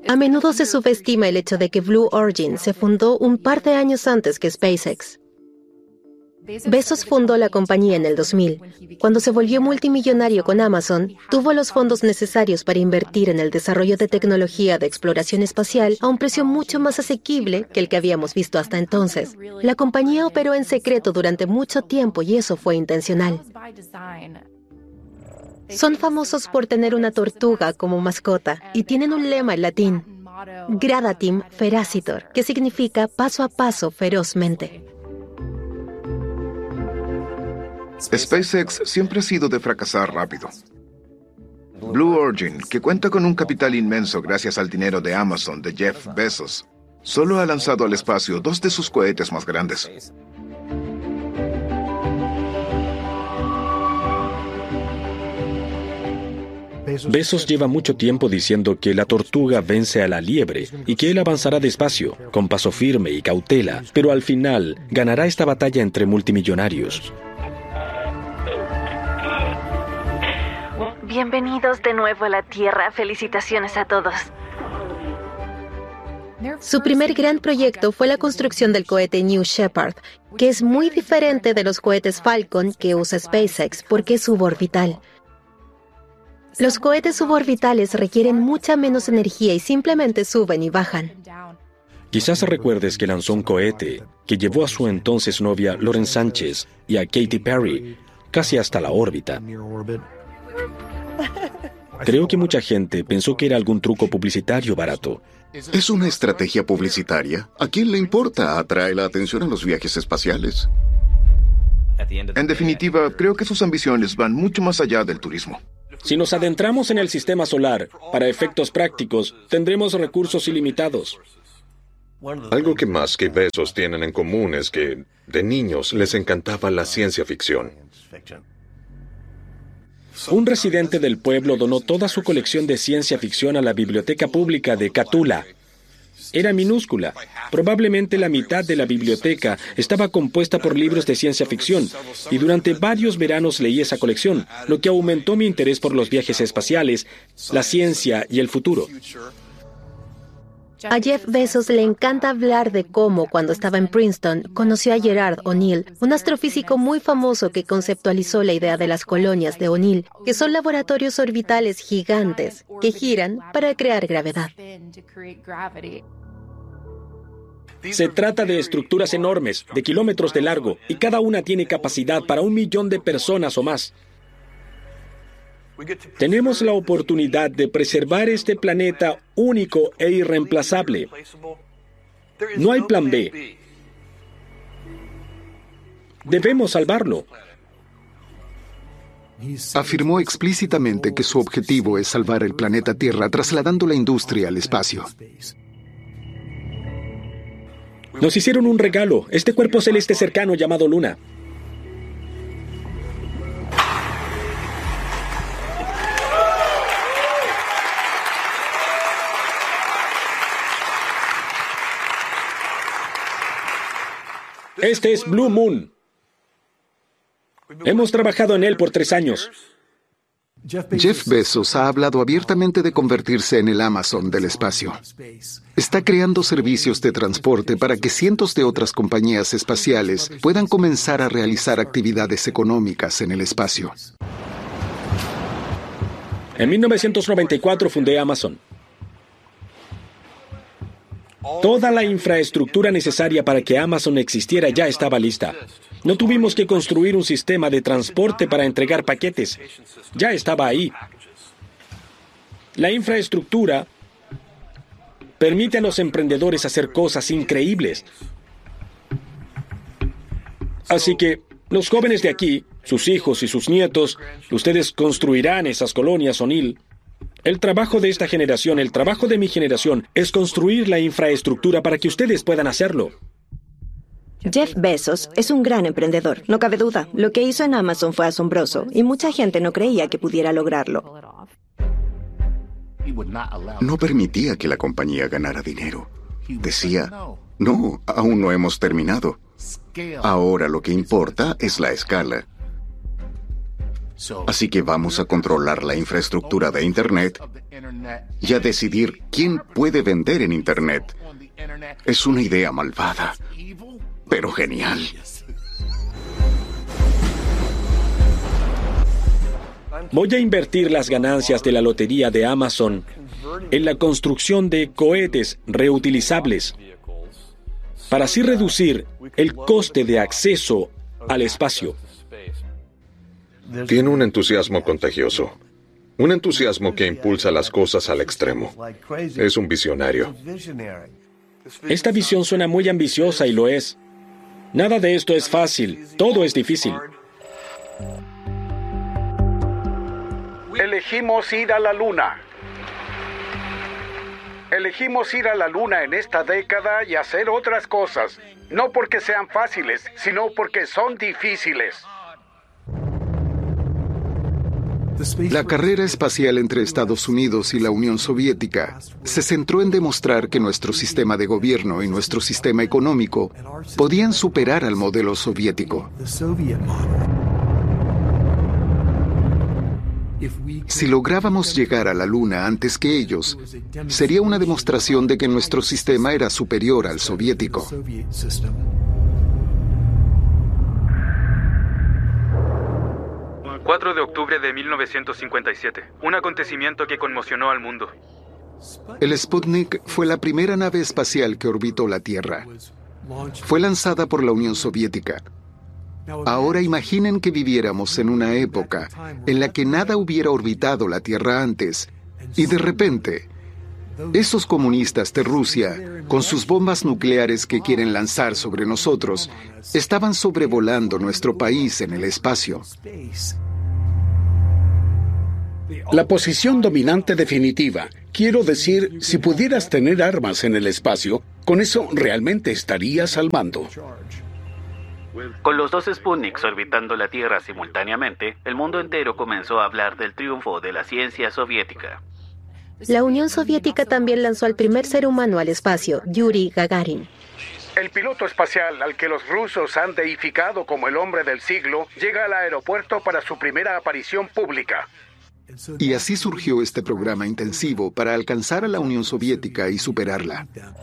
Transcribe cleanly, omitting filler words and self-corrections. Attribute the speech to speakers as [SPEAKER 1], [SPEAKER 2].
[SPEAKER 1] A menudo se subestima el hecho de que Blue Origin se fundó un par de años antes que SpaceX. Bezos fundó la compañía en el 2000. Cuando se volvió multimillonario con Amazon, tuvo los fondos necesarios para invertir en el desarrollo de tecnología de exploración espacial a un precio mucho más asequible que el que habíamos visto hasta entonces. La compañía operó en secreto durante mucho tiempo y eso fue intencional. Son famosos por tener una tortuga como mascota y tienen un lema en latín, Gradatim Feracitor, que significa paso a paso ferozmente.
[SPEAKER 2] SpaceX siempre ha sido de fracasar rápido. Blue Origin, que cuenta con un capital inmenso gracias al dinero de Amazon de Jeff Bezos, solo ha lanzado al espacio 2 de sus cohetes más grandes.
[SPEAKER 3] Bezos lleva mucho tiempo diciendo que la tortuga vence a la liebre y que él avanzará despacio, con paso firme y cautela, pero al final ganará esta batalla entre multimillonarios.
[SPEAKER 1] Bienvenidos de nuevo a la Tierra. Felicitaciones a todos. Su primer gran proyecto fue la construcción del cohete New Shepard, que es muy diferente de los cohetes Falcon que usa SpaceX porque es suborbital. Los cohetes suborbitales requieren mucha menos energía y simplemente suben y bajan.
[SPEAKER 3] Quizás recuerdes que lanzó un cohete que llevó a su entonces novia Lauren Sánchez y a Katy Perry casi hasta la órbita. Creo que mucha gente pensó que era algún truco publicitario barato.
[SPEAKER 4] ¿Es una estrategia publicitaria? ¿A quién le importa? ¿Atrae la atención a los viajes espaciales?
[SPEAKER 2] En definitiva, creo que sus ambiciones van mucho más allá del turismo.
[SPEAKER 3] Si nos adentramos en el sistema solar, para efectos prácticos, tendremos recursos ilimitados.
[SPEAKER 5] Algo que más que Bezos tienen en común es que de niños les encantaba la ciencia ficción.
[SPEAKER 3] Un residente del pueblo donó toda su colección de ciencia ficción a la biblioteca pública de Catula. Era minúscula. Probablemente la mitad de la biblioteca estaba compuesta por libros de ciencia ficción, y durante varios veranos leí esa colección, lo que aumentó mi interés por los viajes espaciales, la ciencia y el futuro.
[SPEAKER 1] A Jeff Bezos le encanta hablar de cómo, cuando estaba en Princeton, conoció a Gerard O'Neill, un astrofísico muy famoso que conceptualizó la idea de las colonias de O'Neill, que son laboratorios orbitales gigantes que giran para crear gravedad.
[SPEAKER 3] Se trata de estructuras enormes, de kilómetros de largo, y cada una tiene capacidad para 1 millón de personas o más. Tenemos la oportunidad de preservar este planeta único e irreemplazable. No hay plan B. Debemos salvarlo.
[SPEAKER 6] Afirmó explícitamente que su objetivo es salvar el planeta Tierra trasladando la industria al espacio.
[SPEAKER 3] Nos hicieron un regalo, este cuerpo celeste cercano llamado Luna. Este es Blue Moon. Hemos trabajado en él por 3 años.
[SPEAKER 6] Jeff Bezos ha hablado abiertamente de convertirse en el Amazon del espacio. Está creando servicios de transporte para que cientos de otras compañías espaciales puedan comenzar a realizar actividades económicas en el espacio.
[SPEAKER 3] En 1994 fundé Amazon. Toda la infraestructura necesaria para que Amazon existiera ya estaba lista. No tuvimos que construir un sistema de transporte para entregar paquetes. Ya estaba ahí. La infraestructura permite a los emprendedores hacer cosas increíbles. Así que los jóvenes de aquí, sus hijos y sus nietos, ustedes construirán esas colonias O'Neill. El trabajo de esta generación, el trabajo de mi generación, es construir la infraestructura para que ustedes puedan hacerlo.
[SPEAKER 7] Jeff Bezos es un gran emprendedor, no cabe duda. Lo que hizo en Amazon fue asombroso y mucha gente no creía que pudiera lograrlo.
[SPEAKER 4] No permitía que la compañía ganara dinero. Decía, no, aún no hemos terminado. Ahora lo que importa es la escala. Así que vamos a controlar la infraestructura de Internet y a decidir quién puede vender en Internet. Es una idea malvada, pero genial.
[SPEAKER 3] Voy a invertir las ganancias de la lotería de Amazon en la construcción de cohetes reutilizables para así reducir el coste de acceso al espacio.
[SPEAKER 5] Tiene un entusiasmo contagioso. Un entusiasmo que impulsa las cosas al extremo. Es un visionario.
[SPEAKER 3] Esta visión suena muy ambiciosa y lo es. Nada de esto es fácil, todo es difícil.
[SPEAKER 8] Elegimos ir a la Luna. Elegimos ir a la Luna en esta década y hacer otras cosas. No porque sean fáciles, sino porque son difíciles.
[SPEAKER 6] La carrera espacial entre Estados Unidos y la Unión Soviética se centró en demostrar que nuestro sistema de gobierno y nuestro sistema económico podían superar al modelo soviético. Si lográbamos llegar a la Luna antes que ellos, sería una demostración de que nuestro sistema era superior al soviético.
[SPEAKER 9] El 4 de octubre de 1957, un acontecimiento que conmocionó al mundo.
[SPEAKER 6] El Sputnik fue la primera nave espacial que orbitó la Tierra. Fue lanzada por la Unión Soviética. Ahora imaginen que viviéramos en una época en la que nada hubiera orbitado la Tierra antes, y de repente, esos comunistas de Rusia, con sus bombas nucleares que quieren lanzar sobre nosotros, estaban sobrevolando nuestro país en el espacio.
[SPEAKER 10] La posición dominante definitiva. Quiero decir, si pudieras tener armas en el espacio, con eso realmente estarías al mando.
[SPEAKER 11] Con los 2 Sputniks orbitando la Tierra simultáneamente, el mundo entero comenzó a hablar del triunfo de la ciencia soviética.
[SPEAKER 1] La Unión Soviética también lanzó al primer ser humano al espacio, Yuri Gagarin.
[SPEAKER 8] El piloto espacial, al que los rusos han deificado como el hombre del siglo, llega al aeropuerto para su primera aparición pública.
[SPEAKER 6] Y así surgió este programa intensivo para alcanzar a la Unión Soviética y superarla.